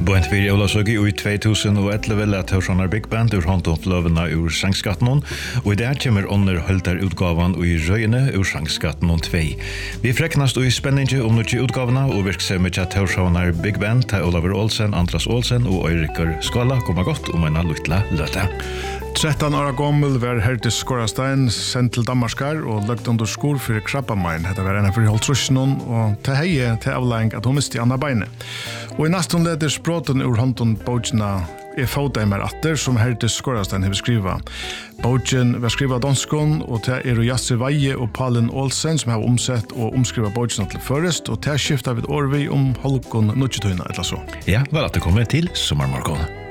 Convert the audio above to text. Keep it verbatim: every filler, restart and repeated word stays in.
Boent vi Ola Søgi i tjugoelva lät Torshanar Big Band ur hånd om flövna ur Sangskatten, og i der kommer under höltar utgavan og i røyene ur Sangskatten två. Vi freknast og i spenninge om noe utgavana og virksomhet til Torshanar Big Band til Olaver Olsen, Andras Olsen og Eirikur Skala kommer godt om en luttla løte. tretton år gammel var Hertis Skorastein sendt til Danmarskar og lagt under skor for krabbamein. Dette var en for holdtrusjonen og til heie til avlæring at hun miste andre beinet. Og i nesten leder språten ur hånden bøtjena er foteimer atter som Hertis Skorastein har skriva. Bøtjen var skriva danskon og til er Jasser Veie og Palen Olsen som har omsett og omskriva bøtjena til først og til skifta vid årvi om holkon nutjetøyna eller så. Ja, vel at det kommer til sommermorgon.